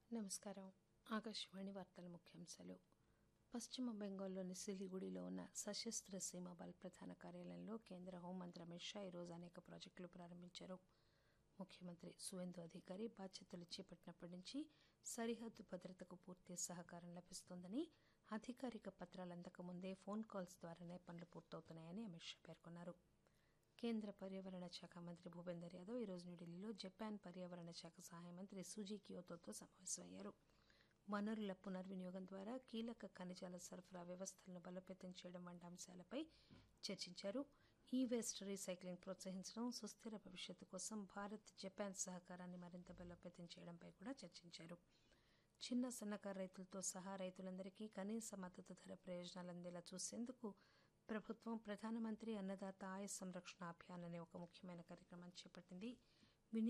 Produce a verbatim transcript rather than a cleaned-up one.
నమస్కారం. ఆకాశవాణి వార్తల ముఖ్యాంశాలు. పశ్చిమ బెంగాల్లోని సిలిగుడిలో ఉన్న సశస్త్ర సీమా బల్ ప్రధాన కార్యాలయంలో కేంద్ర హోంమంత్రి అమిత్ షా ఈరోజు అనేక ప్రాజెక్టులు ప్రారంభించారు. ముఖ్యమంత్రి సువేందు అధికారి బాధ్యతలు చేపట్టినప్పటి నుంచి సరిహద్దు భద్రతకు పూర్తి సహకారం లభిస్తోందని, అధికారిక పత్రాలు అందకముందే ఫోన్ కాల్స్ ద్వారానే పనులు పూర్తవుతున్నాయని అమిత్ షా పేర్కొన్నారు. కేంద్ర పర్యావరణ శాఖ మంత్రి భూపేందర్ యాదవ్ ఈరోజు న్యూఢిల్లీలో జపాన్ పర్యావరణ శాఖ సహాయ మంత్రి సుజీ కియోతోతో సమావేశమయ్యారు. వనరుల పునర్వినియోగం ద్వారా కీలక ఖనిజాల సరఫరా వ్యవస్థలను బలోపేతం చేయడం వంటి అంశాలపై చర్చించారు. ఈ వేస్ట్ రీసైక్లింగ్ ప్రోత్సహించడం, సుస్థిర భవిష్యత్తు కోసం భారత్ జపాన్ సహకారాన్ని మరింత బలోపేతం చేయడంపై కూడా చర్చించారు. చిన్న సన్నకారు రైతులతో సహా రైతులందరికీ కనీస మద్దతు ధర ప్రయోజనాలు అందేలా చూసేందుకు ప్రభుత్వం ప్రధానమంత్రి అన్నదాత ఆయ సంరక్షణ అభియాన్ అనే ఒక ముఖ్యమైన కార్యక్రమాన్ని చేపట్టింది.